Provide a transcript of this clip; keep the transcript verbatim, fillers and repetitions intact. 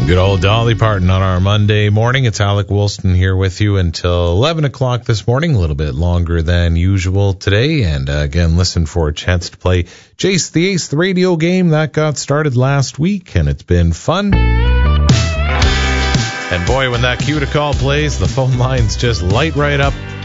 Good old Dolly Parton on our Monday morning. It's Alec Woolston here with you until eleven o'clock this morning, a little bit longer than usual today. And uh, again, listen for a chance to play Jace the Ace, the radio game that got started last week, and it's been fun. And boy, when that cue to call plays, the phone lines just light right up.